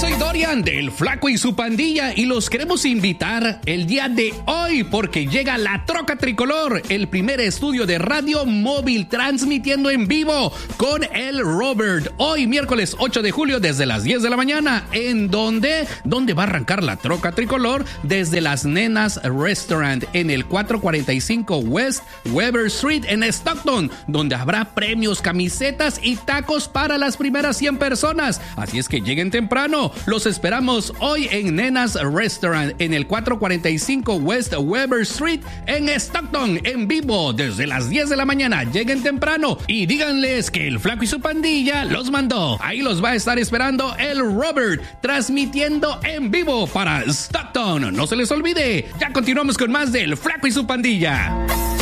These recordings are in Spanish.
Soy Dorian del Flaco y su pandilla y los queremos invitar el día de hoy porque llega La Troca Tricolor, el primer estudio de radio móvil transmitiendo en vivo con el Robert. Hoy miércoles 8 de julio desde las 10 de la mañana. ¿En dónde? ¿Dónde va a arrancar La Troca Tricolor? Desde Las Nenas Restaurant en el 445 West Weber Street en Stockton, donde habrá premios, camisetas y tacos para las primeras 100 personas. Así es que lleguen temprano. Los esperamos hoy en Nenas Restaurant en el 445 West Weber Street en Stockton, en vivo desde las 10 de la mañana. Lleguen temprano y díganles que el Flaco y su pandilla los mandó. Ahí los va a estar esperando el Robert, transmitiendo en vivo para Stockton. No se les olvide. Ya continuamos con más del Flaco y su pandilla.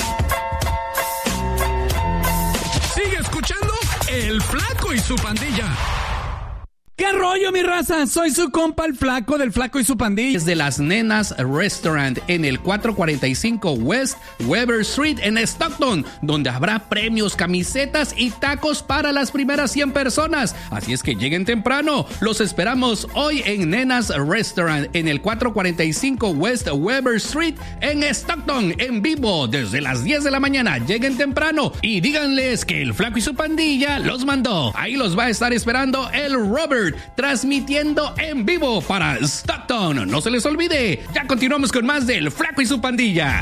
Sigue escuchando el Flaco y su pandilla. ¿Qué rollo, mi raza? Soy su compa el Flaco del Flaco y su pandilla. Desde Las Nenas Restaurant en el 445 West Weber Street en Stockton, donde habrá premios, camisetas y tacos para las primeras 100 personas. Así es que lleguen temprano. Los esperamos hoy en Nenas Restaurant en el 445 West Weber Street en Stockton, en vivo desde las 10 de la mañana. Lleguen temprano y díganles que el Flaco y su pandilla los mandó. Ahí los va a estar esperando el Robert, transmitiendo en vivo para Stockton. No se les olvide. Ya continuamos con más del Flaco y su pandilla.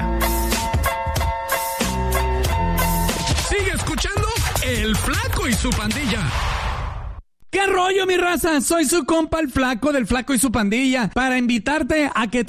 Sigue escuchando el Flaco y su pandilla. ¿Qué rollo, mi raza? Soy su compa el Flaco del Flaco y su pandilla para invitarte a que